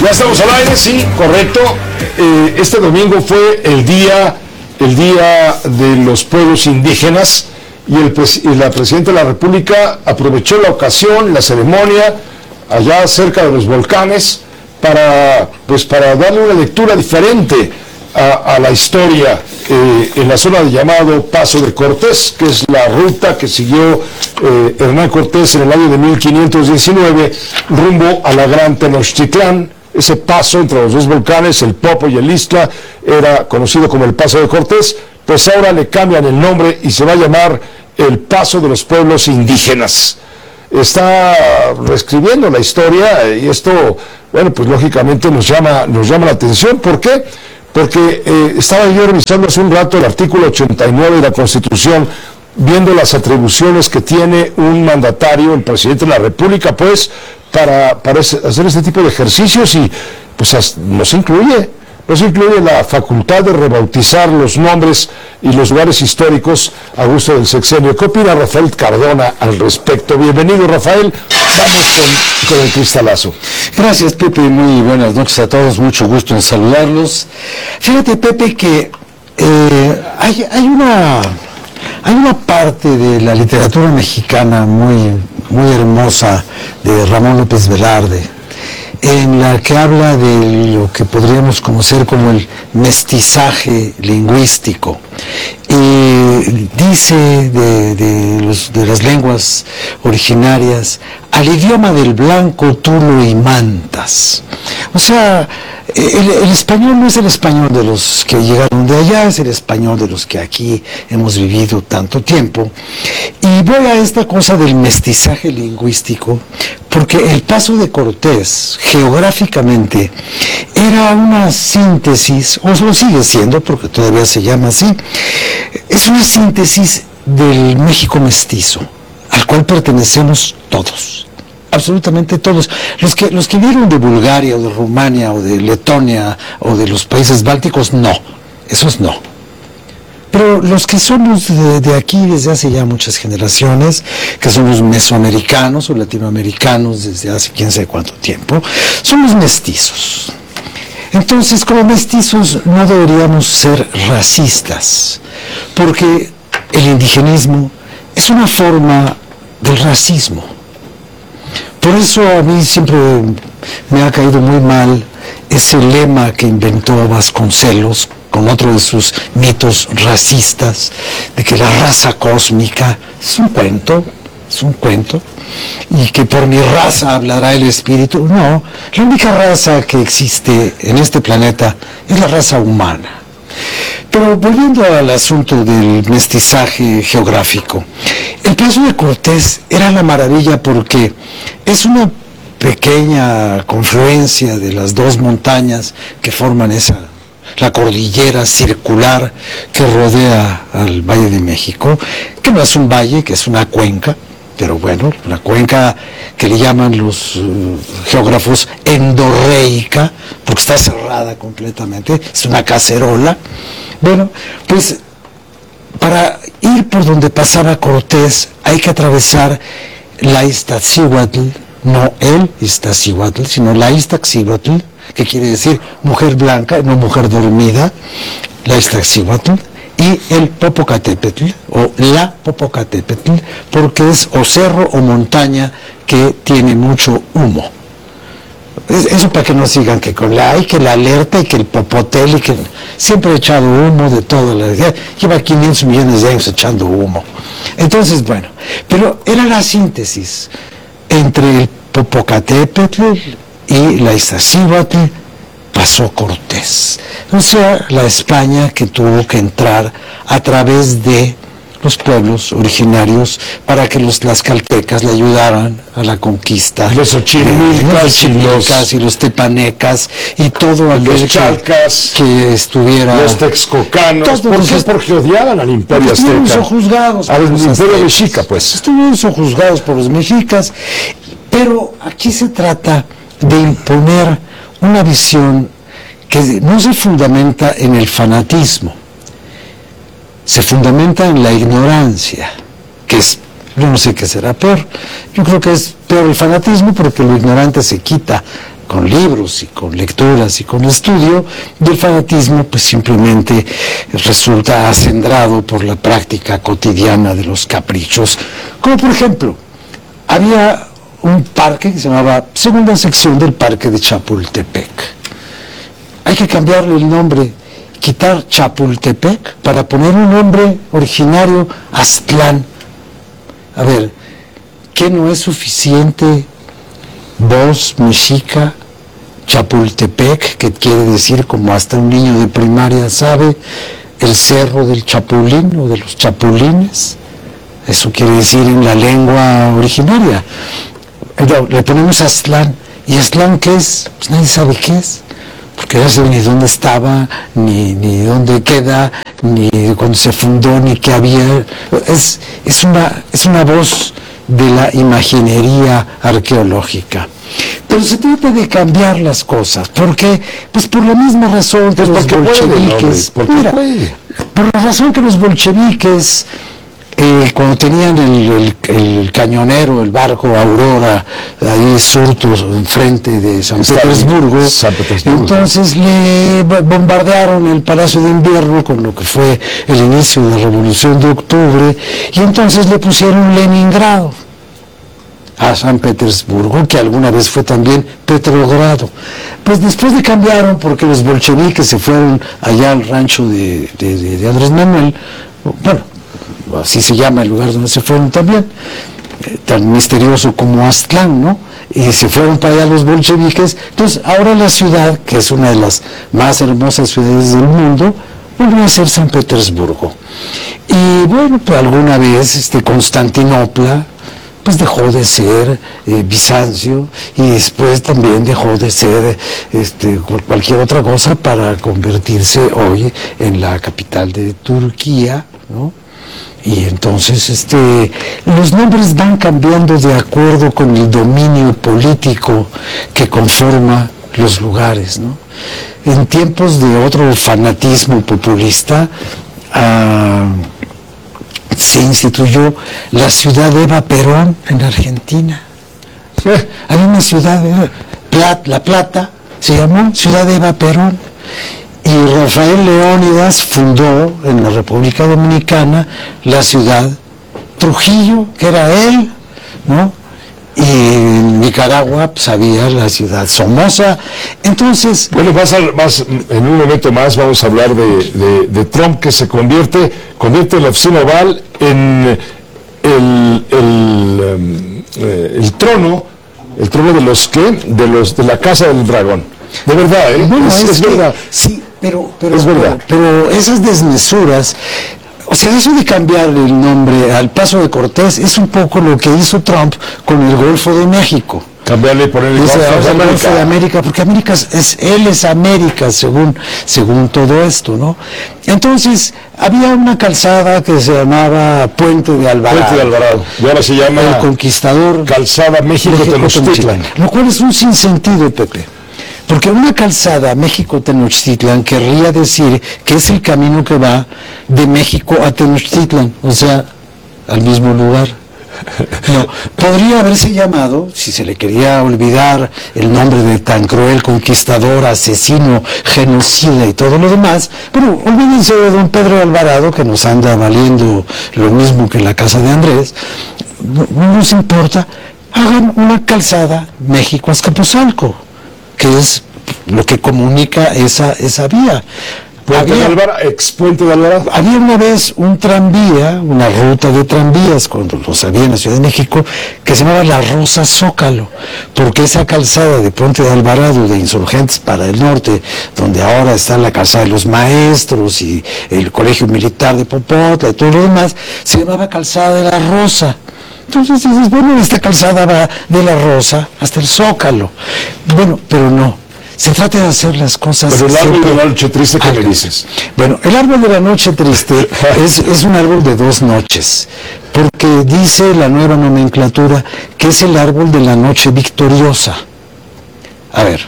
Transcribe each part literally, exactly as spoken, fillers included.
Ya estamos al aire, sí, correcto. Eh, este domingo fue el día, el día de los pueblos indígenas y, el pres y la Presidenta de la República aprovechó la ocasión, la ceremonia, allá cerca de los volcanes, para, pues, para darle una lectura diferente a, a la historia eh, en la zona de llamado Paso de Cortés, que es la ruta que siguió eh, Hernán Cortés en el año de mil quinientos diecinueve rumbo a la Gran Tenochtitlán. Ese paso entre los dos volcanes, el Popo y el Ixtla, era conocido como el Paso de Cortés, pues ahora le cambian el nombre y se va a llamar el Paso de los Pueblos Indígenas. Está reescribiendo la historia y esto, bueno, pues lógicamente nos llama, nos llama la atención. ¿Por qué? Porque eh, estaba yo revisando hace un rato el artículo ochenta y nueve de la Constitución, viendo las atribuciones que tiene un mandatario, el presidente de la República, pues, para, para hacer este tipo de ejercicios, y pues nos incluye, nos incluye la facultad de rebautizar los nombres y los lugares históricos a gusto del sexenio. ¿Qué opina Rafael Cardona al respecto? Bienvenido, Rafael. Vamos con, con el cristalazo. Gracias, Pepe, muy buenas noches a todos, mucho gusto en saludarlos. Fíjate, Pepe, que eh, hay, hay una... Hay una parte de la literatura mexicana muy, muy hermosa de Ramón López Velarde, en la que habla de lo que podríamos conocer como el mestizaje lingüístico. Y dice de, de, los, de las lenguas originarias, al idioma del blanco tú lo imantas. O sea, el, el español no es el español de los que llegaron de allá, es el español de los que aquí hemos vivido tanto tiempo. Y voy a esta cosa del mestizaje lingüístico, porque el Paso de Cortés, geográficamente, era una síntesis, o lo sigue siendo, porque todavía se llama así, es una síntesis del México mestizo, al cual pertenecemos todos, absolutamente todos. Los que, los que vieron de Bulgaria, o de Rumania, o de Letonia, o de los países bálticos, no, esos no. Pero los que somos de, de aquí desde hace ya muchas generaciones, que somos mesoamericanos o latinoamericanos desde hace quién sabe cuánto tiempo, somos mestizos. Entonces, como mestizos no deberíamos ser racistas, porque el indigenismo es una forma del racismo. Por eso a mí siempre me ha caído muy mal ese lema que inventó Vasconcelos con otro de sus mitos racistas, de que la raza cósmica es un cuento, es un cuento, y que por mi raza hablará el espíritu. No, la única raza que existe en este planeta es la raza humana. Pero volviendo al asunto del mestizaje geográfico, el Paso de Cortés era la maravilla porque es una pequeña confluencia de las dos montañas que forman esa, la cordillera circular que rodea al Valle de México, que no es un valle, que es una cuenca, pero bueno, la cuenca que le llaman los uh, geógrafos endorreica, porque está cerrada completamente, es una cacerola. Bueno, pues para ir por donde pasaba Cortés hay que atravesar la Iztaccíhuatl, no el Iztaccíhuatl, sino la Iztaccíhuatl, que quiere decir mujer blanca, no mujer dormida, la Iztaccíhuatl, y el Popocatépetl, o la Popocatépetl, porque es o cerro o montaña que tiene mucho humo. Eso para que no sigan que con la hay que la alerta y que el Popotel y que siempre ha echado humo de todo, la lleva quinientos millones de años echando humo. Entonces, bueno, pero era la síntesis entre el Popocatépetl y la Iztaccíhuatl. Pasó Cortés, o sea, la España que tuvo que entrar a través de los pueblos originarios para que los tlaxcaltecas le ayudaran a la conquista. Los ochimilcas eh, los y los tepanecas y todo aquel los chalcas, que, que estuviera... Los texcocanos, ¿por qué? Porque odiaban al imperio azteca. Estuvieron sojuzgados al imperio mexica, pues. Estuvieron sojuzgados por los mexicas, pero aquí se trata de imponer una visión que no se fundamenta en el fanatismo, se fundamenta en la ignorancia, que es, yo no sé qué será peor, yo creo que es peor el fanatismo porque lo ignorante se quita con libros y con lecturas y con estudio, y el fanatismo pues simplemente resulta acendrado por la práctica cotidiana de los caprichos. Como por ejemplo, había un parque que se llamaba segunda sección del parque de Chapultepec. Hay que cambiarle el nombre, quitar Chapultepec para poner un nombre originario, Aztlán. A ver, ¿qué no es suficiente? Voz mexica, Chapultepec, que quiere decir, como hasta un niño de primaria sabe, el cerro del Chapulín o de los Chapulines. Eso quiere decir en la lengua originaria. Le ponemos Aztlán. ¿Y Aztlán qué es? Pues nadie sabe qué es, porque no sé ni dónde estaba, ni, ni dónde queda, ni cuándo se fundó, ni qué había. Es, es, una, es una voz de la imaginería arqueológica. Pero se trata de cambiar las cosas. ¿Por qué? Pues por la misma razón que pues los bolcheviques. Puede, mira, por la razón que los bolcheviques, eh, cuando tenían el, el, el cañonero, el barco Aurora, ahí surtos enfrente de San Petersburgo, San Petersburgo, entonces le bombardearon el Palacio de Invierno con lo que fue el inicio de la Revolución de Octubre, y entonces le pusieron Leningrado a San Petersburgo, que alguna vez fue también Petrogrado. Pues después le cambiaron porque los bolcheviques se fueron allá al rancho de, de, de, de Andrés Manuel, bueno, así se llama el lugar donde se fueron también, eh, tan misterioso como Aztlán, ¿no? Y se fueron para allá los bolcheviques. Entonces ahora la ciudad, que es una de las más hermosas ciudades del mundo, volvió a ser San Petersburgo. Y bueno, pues alguna vez este, Constantinopla pues dejó de ser eh, Bizancio, y después también dejó de ser este, cualquier otra cosa para convertirse hoy en la capital de Turquía, ¿no? Y entonces este, los nombres van cambiando de acuerdo con el dominio político que conforma los lugares, ¿no? En tiempos de otro fanatismo populista, uh, se instituyó la ciudad de Eva Perón en Argentina. Sí, había una ciudad, Plat, La Plata, se llamó Ciudad de Eva Perón. Y Rafael Leónidas fundó en la República Dominicana la ciudad Trujillo, que era él, ¿no? Y en Nicaragua pues, había la ciudad Somoza. Entonces, bueno, más, al, más en un momento más vamos a hablar de, de, de Trump, que se convierte convierte la oficina oval en el, el, um, eh, el trono el trono de los que de los de la casa del dragón. De verdad, ¿eh? Bueno, es, es, es que, verdad. Sí, pero, pero, es verdad. Pero, pero esas desmesuras, o sea, eso de cambiarle el nombre al Paso de Cortés es un poco lo que hizo Trump con el Golfo de México. Cambiarle por el Golfo de, de América. Golfo de América, porque América es, él es América, según, según todo esto, ¿no? Entonces, había una calzada que se llamaba Puente de Alvarado. Puente de Alvarado. Y ahora se llama El Conquistador. Calzada México-Tenochtitlan. Lo cual es un sinsentido, Pepe. Porque una calzada México-Tenochtitlan querría decir que es el camino que va de México a Tenochtitlan, o sea, al mismo lugar. No, podría haberse llamado, si se le quería olvidar el nombre de tan cruel conquistador, asesino, genocida y todo lo demás, pero olvídense de don Pedro Alvarado, que nos anda valiendo lo mismo que la casa de Andrés, no, no nos importa, hagan una calzada México-Azcapotzalco, que es lo que comunica esa, esa vía. Puente había, de Alvarado, ex Puente de Alvarado. Había una vez un tranvía, una ruta de tranvías, cuando los había en la Ciudad de México, que se llamaba La Rosa Zócalo, porque esa calzada de Puente de Alvarado, de Insurgentes para el norte, donde ahora está la calzada de los maestros y el Colegio Militar de Popotla y todo lo demás, se llamaba Calzada de la Rosa. Entonces dices, bueno, esta calzada va de La Rosa hasta el Zócalo. Bueno, pero no. Se trata de hacer las cosas... Pero el árbol siempre... de la noche triste, ¿qué me dices? Bueno, el árbol de la noche triste es, es un árbol de dos noches, porque dice la nueva nomenclatura que es el árbol de la noche victoriosa. A ver,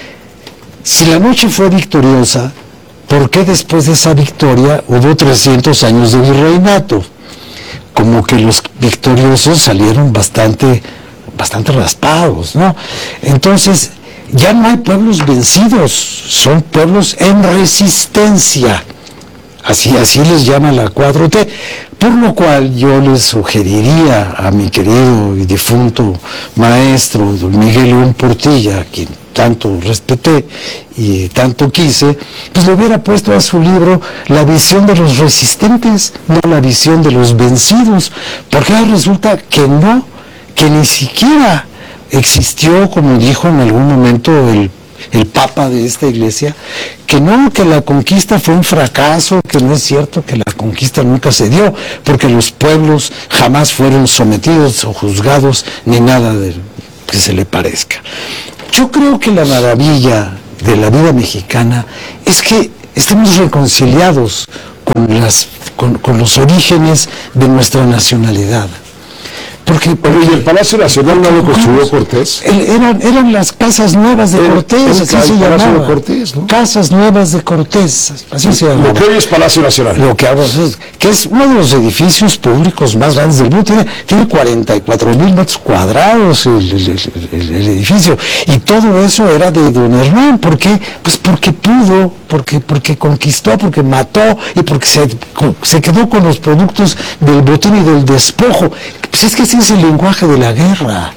si la noche fue victoriosa, ¿por qué después de esa victoria hubo trescientos años de virreinato? Como que los victoriosos salieron bastante, bastante raspados, ¿no? Entonces... ya no hay pueblos vencidos, son pueblos en resistencia. Así, así les llama la cuatro T, por lo cual yo les sugeriría a mi querido y difunto maestro don Miguel León Portilla, a quien tanto respeté y tanto quise, pues le hubiera puesto a su libro la visión de los resistentes, no la visión de los vencidos, porque ahora resulta que no, que ni siquiera existió, como dijo en algún momento el el papa de esta iglesia, que no, que la conquista fue un fracaso, que no es cierto, que la conquista nunca se dio, porque los pueblos jamás fueron sometidos o juzgados, ni nada de que se le parezca. Yo creo que la maravilla de la vida mexicana es que estamos reconciliados con, las, con, con los orígenes de nuestra nacionalidad. Porque, porque ¿y el Palacio Nacional no lo construyó Cortés? Eran, eran las casas nuevas de Cortés, así se llamaba. Cortés, ¿no? Casas nuevas de Cortés, así se llamaba. Lo que hoy es Palacio Nacional. Lo que ahora es, que es uno de los edificios públicos más grandes del mundo, tiene, tiene cuarenta y cuatro mil metros cuadrados el, el, el, el edificio, y todo eso era de don Hernán. ¿Por qué? Pues porque pudo, porque, porque conquistó, porque mató, y porque se, se quedó con los productos del botín y del despojo. Pues es que ese es el lenguaje de la guerra.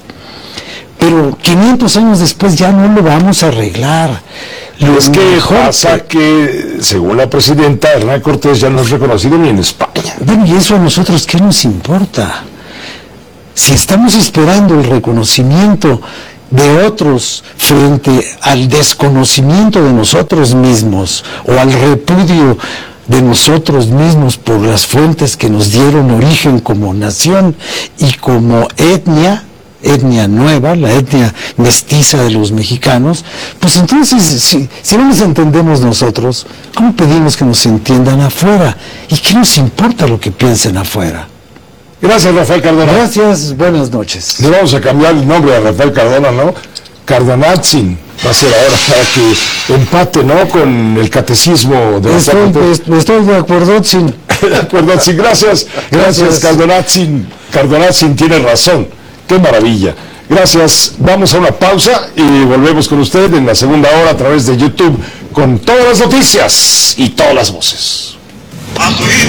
Pero quinientos años después ya no lo vamos a arreglar. Lo es que pasa que, según la presidenta, Hernán Cortés ya no es reconocido ni en España. Bueno, y eso a nosotros, ¿qué nos importa? Si estamos esperando el reconocimiento de otros frente al desconocimiento de nosotros mismos, o al repudio de nosotros mismos por las fuentes que nos dieron origen como nación y como etnia, etnia nueva, la etnia mestiza de los mexicanos, pues entonces, si, si no nos entendemos nosotros, ¿cómo pedimos que nos entiendan afuera? ¿Y qué nos importa lo que piensen afuera? Gracias, Rafael Cardona. Gracias, buenas noches. Le vamos a cambiar el nombre a Rafael Cardona, ¿no? Cardonatzin va a ser ahora, para que empate, ¿no?, con el catecismo de estoy, la estoy de acuerdo, sin. De acuerdo, sin. Gracias, gracias, gracias. Cardonatzin. Cardonatzin tiene razón. Qué maravilla. Gracias. Vamos a una pausa y volvemos con usted en la segunda hora a través de YouTube con todas las noticias y todas las voces.